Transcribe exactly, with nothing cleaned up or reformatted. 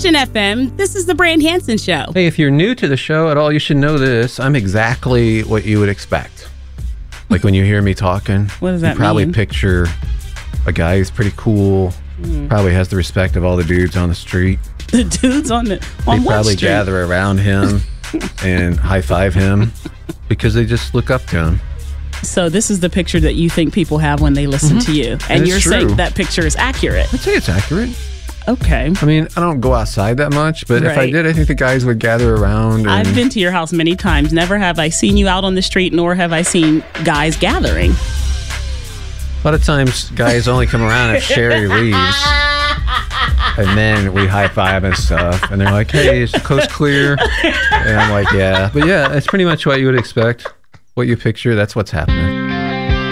Passion F M, this is the Brand Hansen Show. Hey, if you're new to the show at all, you should know this. I'm exactly what you would expect. Like when you hear me talking, what does that you probably mean? picture a guy who's pretty cool, mm. probably has the respect of all the dudes on the street. The dudes on the on They what probably street? gather around him and high five him because they just look up to him. So this is the picture that you think people have when they listen mm-hmm. to you. And, and you're true. saying that picture is accurate. I'd say it's accurate. Okay. I mean, I don't go outside that much, but right. if I did, I think the guys would gather around. And I've been to your house many times. Never have I seen you out on the street, nor have I seen guys gathering. A lot of times, guys only come around if Sherry leaves. And then we high five and stuff. And they're like, hey, is the coast clear? And I'm like, yeah. But yeah, it's pretty much what you would expect. What you picture, that's what's happening.